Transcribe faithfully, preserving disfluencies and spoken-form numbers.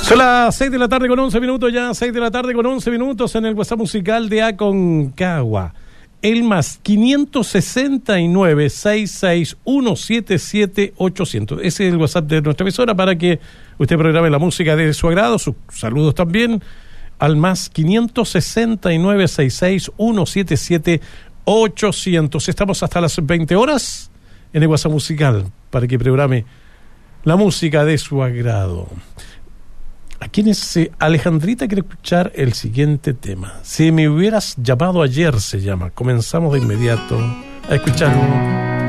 Son las seis de la tarde con once minutos ya, seis de la tarde con once minutos en el WhatsApp musical de Aconcagua. El más quinientos sesenta y nueve, seiscientos sesenta y uno, setenta y siete, ochocientos. Ese es el WhatsApp de nuestra emisora para que usted programe la música de su agrado, sus saludos también, al más quinientos sesenta y nueve, seiscientos sesenta y uno, setenta y siete, ochocientos. Estamos hasta las veinte horas en el WhatsApp musical para que programe la música de su agrado. ¿A quién es? Eh, Alejandrita quiere escuchar el siguiente tema. Si me hubieras llamado ayer se llama. Comenzamos de inmediato a escucharlo.